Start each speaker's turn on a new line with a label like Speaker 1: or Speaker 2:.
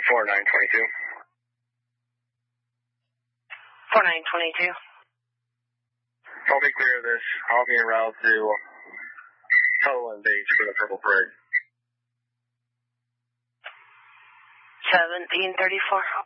Speaker 1: 4922.
Speaker 2: 4922.
Speaker 1: I'll be clear of this. I'll be en route to Sutherland Beach for the Purple Parade.
Speaker 2: 1734.